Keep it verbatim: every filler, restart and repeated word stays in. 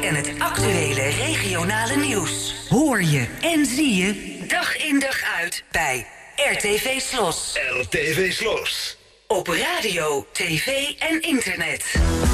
en het actuele regionale nieuws hoor je en zie je dag in dag uit bij R T V Slos. R T V Slos. Op radio, tv en internet.